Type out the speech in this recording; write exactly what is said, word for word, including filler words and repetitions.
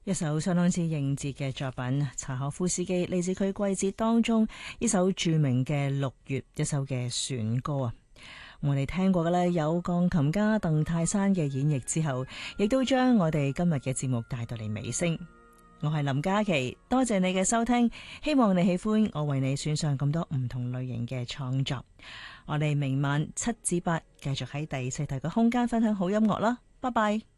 一首相當之應節嘅作品，柴可夫斯基嚟自佢季節當中呢首著名嘅《六月》，一首嘅選歌啊。我哋聽過嘅呢，有鋼琴家鄧泰山嘅演繹之後，亦都將我哋今日嘅節目帶到嚟尾聲。我係林嘉琪，多謝你嘅收聽，希望你喜歡我為你選上咁多唔同類型嘅創作。我哋明晚七至八繼續喺第四台嘅空間分享好音樂啦，拜拜。